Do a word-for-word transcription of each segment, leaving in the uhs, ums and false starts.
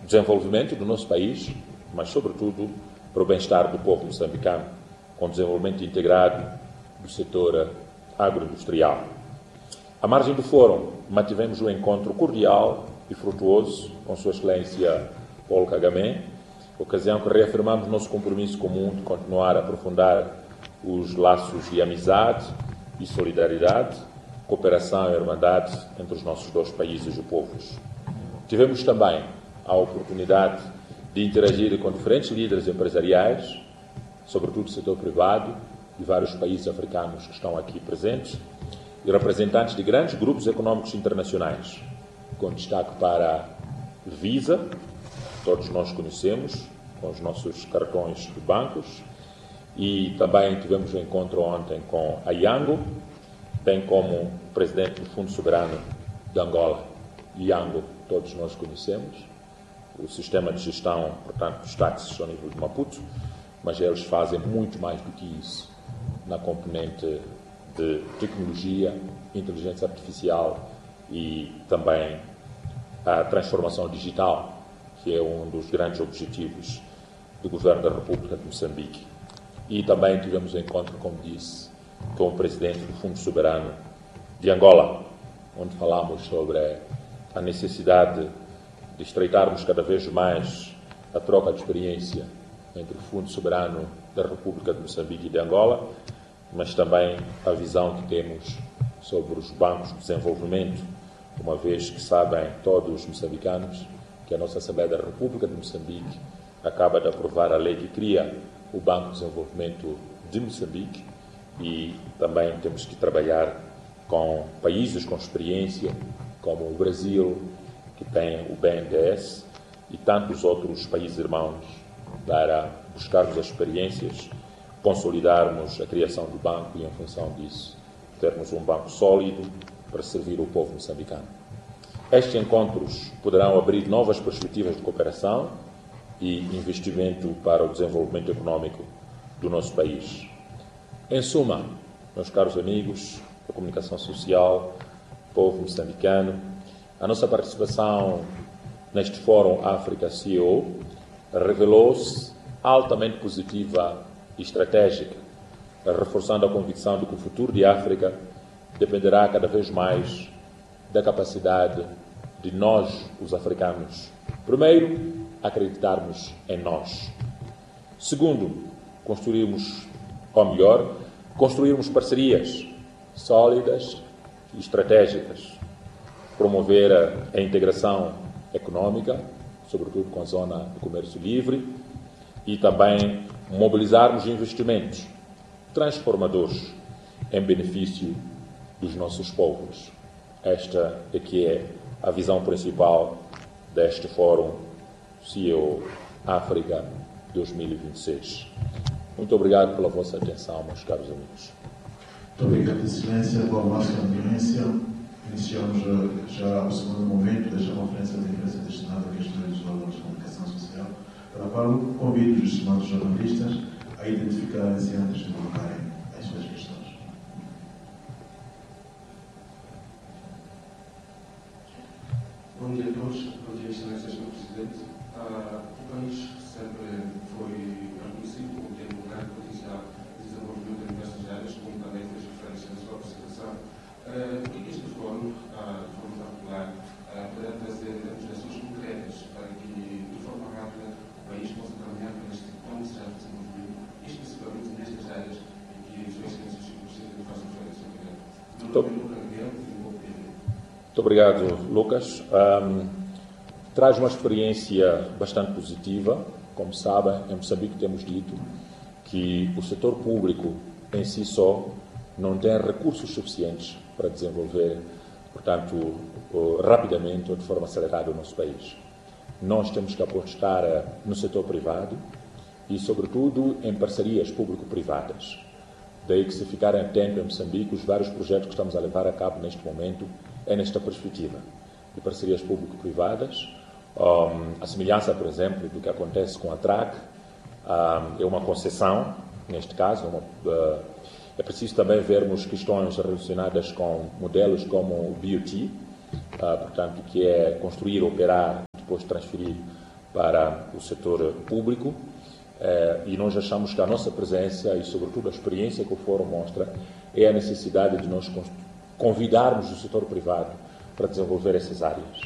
desenvolvimento do nosso país, mas, sobretudo, para o bem-estar do povo moçambicano, com desenvolvimento integrado do setor agroindustrial. À margem do fórum, mantivemos um encontro cordial e frutuoso com Sua Excelência Paul Kagame, ocasião que reafirmamos nosso compromisso comum de continuar a aprofundar os laços de amizade e solidariedade, cooperação e irmandade entre os nossos dois países e povos. Tivemos também a oportunidade de interagir com diferentes líderes empresariais, sobretudo do setor privado, de vários países africanos que estão aqui presentes, e representantes de grandes grupos económicos internacionais, com destaque para a Visa, que todos nós conhecemos, com os nossos cartões de bancos, e também tivemos um encontro ontem com a Yango, bem como o presidente do Fundo Soberano de Angola. Yango, todos nós conhecemos, o sistema de gestão, portanto, dos táxis ao nível de Maputo, mas eles fazem muito mais do que isso na componente de tecnologia, inteligência artificial e também a transformação digital, que é um dos grandes objetivos do Governo da República de Moçambique. E também tivemos um encontro, como disse, com o presidente do Fundo Soberano de Angola, onde falámos sobre a necessidade de estreitarmos cada vez mais a troca de experiência entre o Fundo Soberano da República de Moçambique e de Angola, mas também a visão que temos sobre os bancos de desenvolvimento, uma vez que sabem todos os moçambicanos que a nossa Assembleia da República de Moçambique acaba de aprovar a lei que cria o Banco de Desenvolvimento de Moçambique, e também temos que trabalhar com países com experiência, como o Brasil, que tem o B N D E S, e tantos outros países irmãos, para buscarmos as experiências, consolidarmos a criação do banco e, em função disso, termos um banco sólido para servir o povo moçambicano. Estes encontros poderão abrir novas perspectivas de cooperação e investimento para o desenvolvimento económico do nosso país. Em suma, meus caros amigos da comunicação social, povo moçambicano, a nossa participação neste Fórum África C E O revelou-se altamente positiva e estratégica, reforçando a convicção de que o futuro de África dependerá cada vez mais da capacidade de nós, os africanos, primeiro, acreditarmos em nós. Segundo, construirmos, ou melhor, construirmos parcerias sólidas e estratégicas, promover a, a integração económica, sobretudo com a zona do comércio livre, e também mobilizarmos investimentos transformadores em benefício dos nossos povos. Esta é que é a visão principal deste Fórum C E O África dois mil e vinte e seis. Muito obrigado pela vossa atenção, meus caros amigos. Muito obrigado, Excelência, pela vossa audiência. Iniciamos já o segundo momento desta conferência de imprensa destinada a questões dos órgãos de comunicação social, para a qual convido os estimados jornalistas a identificarem-se antes de colocarem as suas questões. Bom dia a todos. Bom dia, Excelência, senhor Presidente. Uh, o país sempre foi reconhecido como tendo um grande potencial de desenvolvimento em diversas áreas, como também fez referência na sua apresentação. Uh, o que é que este fórum, uh, de forma particular, uh, poderá trazer em termos de ações concretas para que, de forma rápida, o país possa caminhar para este tão desejável desenvolvimento, especificamente nestas áreas em que os seus excelências senhor Presidente fazem referência? Muito obrigado, Lucas. Um, traz uma experiência bastante positiva. Como sabem, em Moçambique temos dito que o setor público em si só não tem recursos suficientes para desenvolver, portanto, rapidamente ou de forma acelerada o nosso país. Nós temos que apostar no setor privado e, sobretudo, em parcerias público-privadas. Daí que, se ficarem atentos em Moçambique, os vários projetos que estamos a levar a cabo neste momento é nesta perspectiva de parcerias público-privadas. Um, a semelhança, por exemplo, do que acontece com a TRAC, um, é uma concessão, neste caso. Uma, uh, é preciso também vermos questões relacionadas com modelos como o B O T, uh, portanto, que é construir, operar, depois transferir para o setor público, eh, e nós achamos que a nossa presença e, sobretudo, a experiência que o Fórum mostra é a necessidade de nós convidarmos o setor privado para desenvolver essas áreas.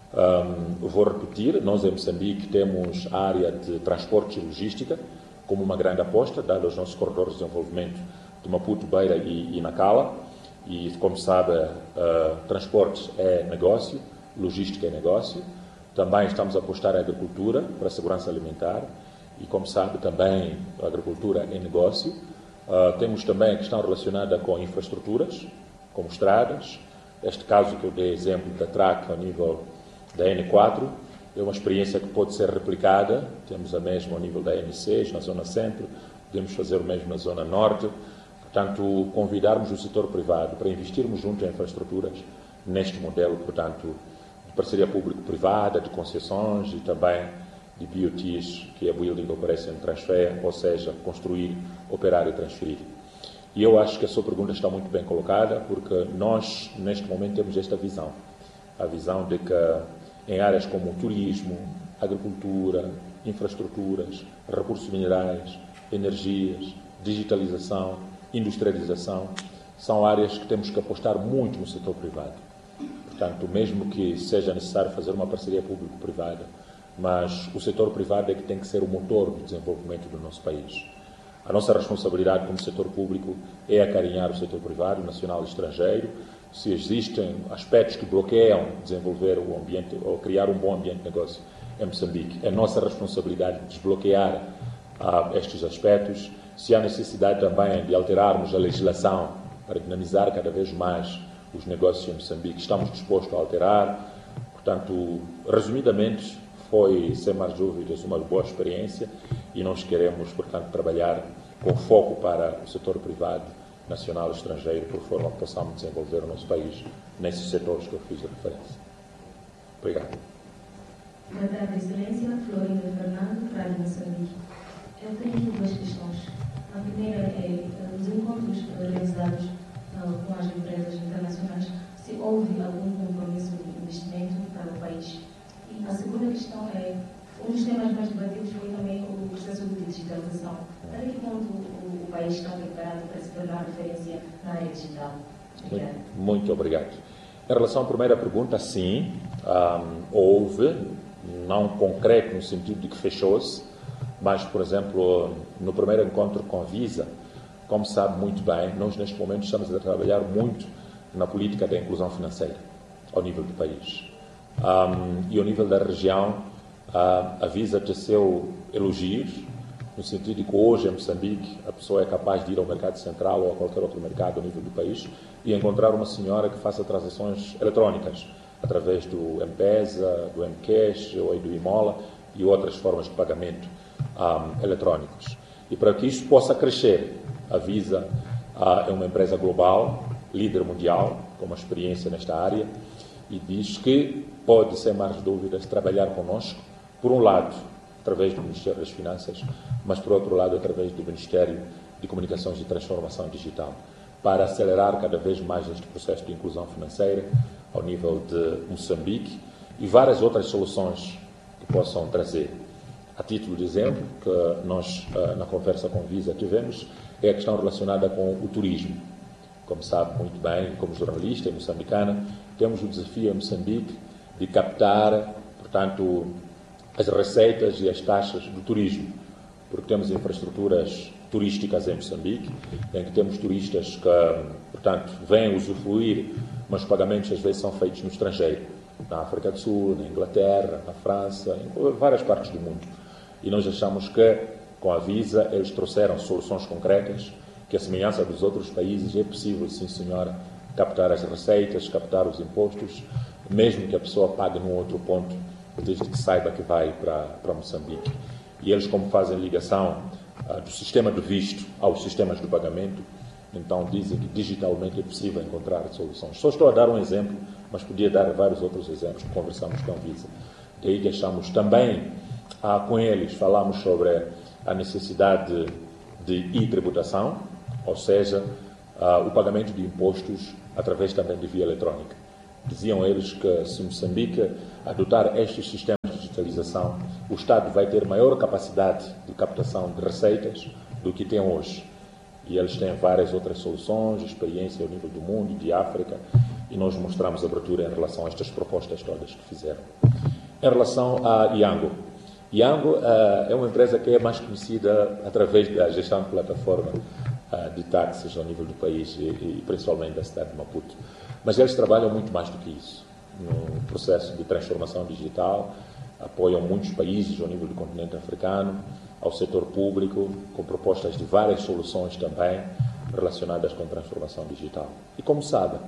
Um, vou repetir, nós em Moçambique temos a área de transporte e logística como uma grande aposta, dado os nossos corredores de desenvolvimento de Maputo, Beira e, e Nacala, e como sabe, uh, transportes é negócio, logística é negócio. Também estamos a apostar em agricultura para a segurança alimentar e, como sabe, também a agricultura é negócio. Uh, temos também a questão relacionada com infraestruturas, como estradas. Este caso que eu dei exemplo da T R A C a nível da N quatro é uma experiência que pode ser replicada. Temos a mesma ao nível da N seis, na zona centro, podemos fazer o mesmo na zona norte. Portanto, convidarmos o setor privado para investirmos junto em infraestruturas neste modelo, portanto, de parceria público-privada, de concessões e também de B O Ts, que é Building, Operation and Transfer, ou seja, construir, operar e transferir. E eu acho que a sua pergunta está muito bem colocada, porque nós, neste momento, temos esta visão. A visão de que em áreas como turismo, agricultura, infraestruturas, recursos minerais, energias, digitalização, industrialização, são áreas que temos que apostar muito no setor privado. Portanto, mesmo que seja necessário fazer uma parceria público-privada, mas o setor privado é que tem que ser o motor do desenvolvimento do nosso país. A nossa responsabilidade como setor público é acarinhar o setor privado, nacional e estrangeiro. Se existem aspectos que bloqueiam desenvolver o ambiente ou criar um bom ambiente de negócio em Moçambique, é nossa responsabilidade desbloquear ah, estes aspectos. Se há necessidade também de alterarmos a legislação para dinamizar cada vez mais os negócios em Moçambique, estamos dispostos a alterar. Portanto, resumidamente, foi, sem mais dúvidas, uma boa experiência e nós queremos, portanto, trabalhar com foco para o setor privado, nacional e estrangeiro, por forma que possamos desenvolver o nosso país nesses setores que eu fiz a referência. Obrigado. Boa tarde, Excelência. Florinda Fernando, Rádio Moçambique. Eu tenho aqui duas questões. A primeira é os encontros realizados uh, com as empresas internacionais, se houve algum compromisso de investimento para o país. E a segunda questão é, um dos temas mais debatidos foi também o processo de digitalização. Até que ponto o, o país está preparado para se tornar referência na área digital? Obrigada. Muito, muito obrigado. Em relação à primeira pergunta, sim, um, houve, não concreto no sentido de que fechou-se, mas, por exemplo, no primeiro encontro com a Visa, como sabe muito bem, nós neste momento estamos a trabalhar muito na política da inclusão financeira ao nível do país. Um, e ao nível da região, uh, a Visa teceu elogios, no sentido de que hoje em Moçambique a pessoa é capaz de ir ao mercado central ou a qualquer outro mercado ao nível do país e encontrar uma senhora que faça transações eletrónicas através do M-Pesa, do M-Cash ou do Imola e outras formas de pagamento um, eletrónicos. E para que isso possa crescer, a Visa uh, é uma empresa global, líder mundial, com uma experiência nesta área, e diz que pode, sem mais dúvidas, trabalhar conosco, por um lado, através do Ministério das Finanças, mas, por outro lado, através do Ministério de Comunicações e Transformação Digital, para acelerar cada vez mais este processo de inclusão financeira ao nível de Moçambique e várias outras soluções que possam trazer. A título de exemplo, que nós, na conversa com Visa, tivemos, é a questão relacionada com o turismo. Como sabe muito bem, como jornalista moçambicana, temos o desafio em Moçambique de captar, portanto, as receitas e as taxas do turismo, porque temos infraestruturas turísticas em Moçambique, em que temos turistas que, portanto, vêm usufruir, mas os pagamentos às vezes são feitos no estrangeiro, na África do Sul, na Inglaterra, na França, em várias partes do mundo. E nós achamos que, com a Visa, eles trouxeram soluções concretas, que a semelhança dos outros países é possível, sim senhora, captar as receitas, captar os impostos, mesmo que a pessoa pague num outro ponto, desde que saiba que vai para, para Moçambique. E eles, como fazem ligação uh, do sistema de visto aos sistemas de pagamento, então dizem que digitalmente é possível encontrar soluções. Só estou a dar um exemplo, mas podia dar vários outros exemplos que conversamos com a Visa. Daí que achamos também, uh, com eles, falamos sobre a necessidade de, de e-tributação, ou seja, uh, o pagamento de impostos através também de via eletrónica. Diziam eles que se Moçambique adotar estes sistemas digitalização, o Estado vai ter maior capacidade de captação de receitas do que tem hoje. E eles têm várias outras soluções, experiência ao nível do mundo, de África, e nós mostramos abertura em relação a estas propostas todas que fizeram. Em relação a Yango, Yango uh, é uma empresa que é mais conhecida através da gestão de plataforma uh, de táxis ao nível do país e, e principalmente da cidade de Maputo. Mas eles trabalham muito mais do que isso. No processo de transformação digital, apoiam muitos países ao nível do continente africano, ao setor público, com propostas de várias soluções também relacionadas com a transformação digital. E como sabe,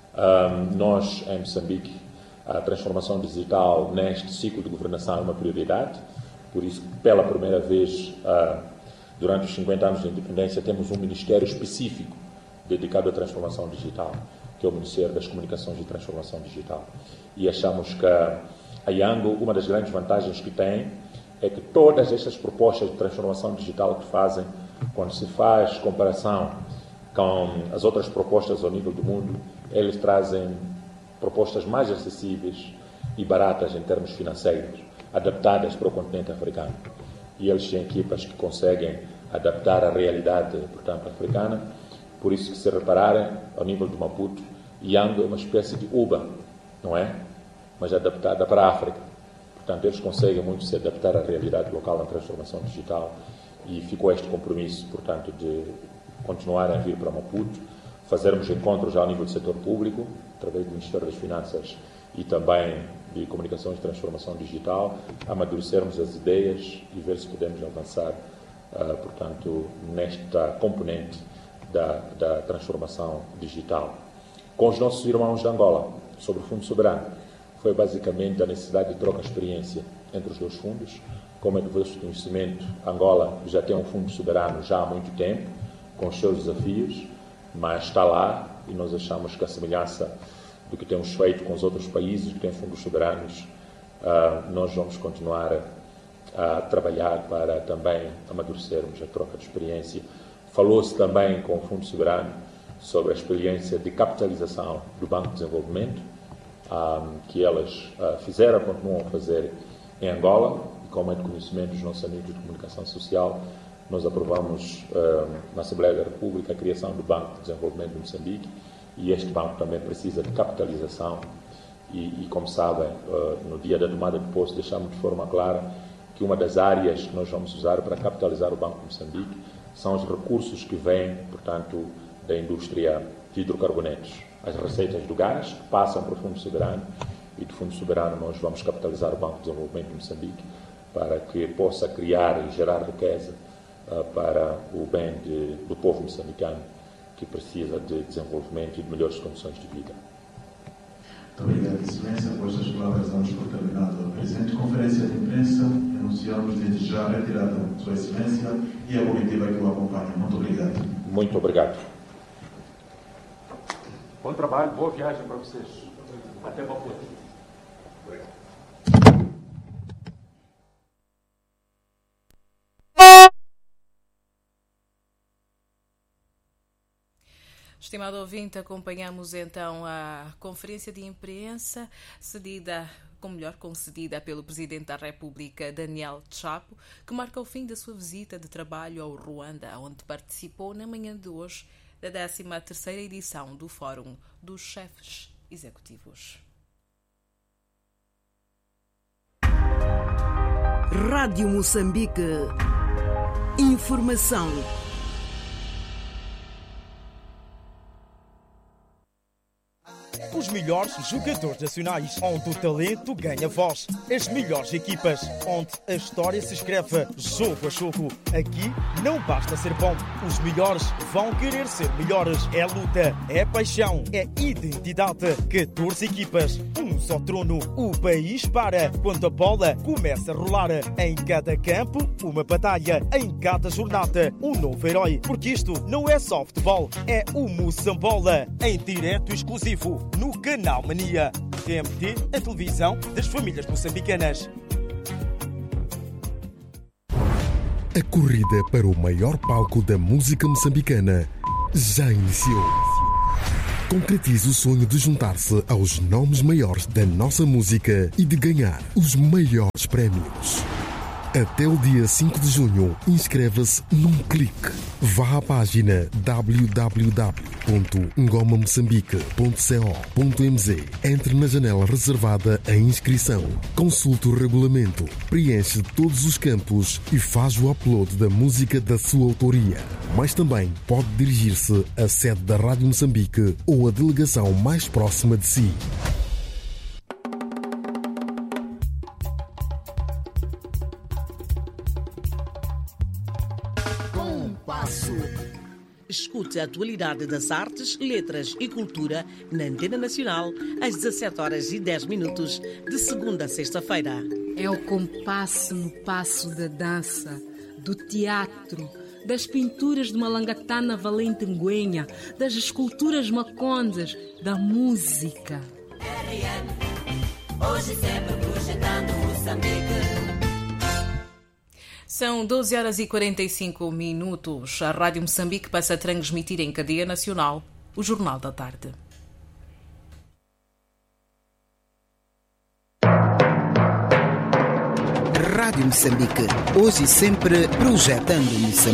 um, nós em Moçambique, a transformação digital neste ciclo de governação é uma prioridade, por isso, pela primeira vez, uh, durante os cinquenta anos de independência, temos um ministério específico dedicado à transformação digital, que é o Ministério das Comunicações e Transformação Digital. E achamos que a Yango, uma das grandes vantagens que tem, é que todas estas propostas de transformação digital que fazem, quando se faz comparação com as outras propostas ao nível do mundo, eles trazem propostas mais acessíveis e baratas em termos financeiros, adaptadas para o continente africano. E eles têm equipas que conseguem adaptar a realidade, portanto, africana. Por isso que, se repararem, ao nível do Maputo, Yango é uma espécie de Uber, não é? Mas adaptada para a África. Portanto, eles conseguem muito se adaptar à realidade local na transformação digital e ficou este compromisso, portanto, de continuarem a vir para Maputo, fazermos encontros ao nível do setor público, através do Ministério das Finanças e também de Comunicações e Transformação Digital, amadurecermos as ideias e ver se podemos avançar, uh, portanto, nesta componente da, da transformação digital. Com os nossos irmãos de Angola, sobre o Fundo Soberano, foi basicamente a necessidade de troca de experiência entre os dois fundos. Como é do vosso conhecimento, Angola já tem um fundo soberano já há muito tempo, com os seus desafios, mas está lá e nós achamos que a semelhança do que temos feito com os outros países que têm fundos soberanos, uh, nós vamos continuar a, a trabalhar para também amadurecermos a troca de experiência. Falou-se também com o Fundo Soberano sobre a experiência de capitalização do Banco de Desenvolvimento, Um, que elas uh, fizeram, continuam a fazer em Angola, e como é de conhecimento dos nossos amigos de comunicação social, nós aprovamos uh, na Assembleia da República a criação do Banco de Desenvolvimento de Moçambique, e este banco também precisa de capitalização, e, e como sabem, uh, no dia da tomada de posse deixamos de forma clara que uma das áreas que nós vamos usar para capitalizar o Banco de Moçambique são os recursos que vêm, portanto, da indústria de hidrocarbonetos. As receitas do gás que passam para o Fundo Soberano, e do Fundo Soberano nós vamos capitalizar o Banco de Desenvolvimento de Moçambique para que possa criar e gerar riqueza uh, para o bem de, do povo moçambicano, que precisa de desenvolvimento e de melhores condições de vida. Muito obrigado, Excelência. Após estas palavras, damos por terminado a presente conferência de imprensa. Anunciamos desde já a retirada de Sua Excelência e a comitiva que o acompanha. Muito obrigado. Muito obrigado. Bom trabalho, boa viagem para vocês. Até Maputo. Obrigado. Estimado ouvinte, acompanhamos então a conferência de imprensa cedida, ou melhor, concedida pelo Presidente da República, Daniel Chapo, que marca o fim da sua visita de trabalho ao Ruanda, onde participou na manhã de hoje da décima terceira edição do Fórum dos Chefes Executivos. Rádio Moçambique. Informação. Os melhores jogadores nacionais, onde o talento ganha voz. As melhores equipas, onde a história se escreve jogo a jogo. Aqui não basta ser bom. Os melhores vão querer ser melhores. É luta, é paixão, é identidade. catorze equipas, um só trono. O país para quando a bola começa a rolar. Em cada campo, uma batalha. Em cada jornada, um novo herói. Porque isto não é só futebol, é o Moçambola. Em direto exclusivo no Canal Mania. T M T, a televisão das famílias moçambicanas. A corrida para o maior palco da música moçambicana já iniciou. Concretize o sonho de juntar-se aos nomes maiores da nossa música e de ganhar os maiores prémios. Até o dia cinco de junho, inscreva-se num clique. Vá à página w w w ponto ngoma moçambique ponto co ponto m z. Entre na janela reservada à inscrição. Consulte o regulamento, preenche todos os campos e faz o upload da música da sua autoria. Mas também pode dirigir-se à sede da Rádio Moçambique ou à delegação mais próxima de si. Escute a atualidade das artes, letras e cultura na Antena Nacional às dezassete horas e dez minutos, de segunda a sexta-feira. É o compasso no passo da dança, do teatro, das pinturas de Malangatana Valente Nguenha, das esculturas maconzas, da música. R N, hoje sempre projetando Moçambique. São doze horas e quarenta e cinco minutos. A Rádio Moçambique passa a transmitir em cadeia nacional o Jornal da Tarde. Rádio Moçambique, hoje e sempre projetando Moçambique.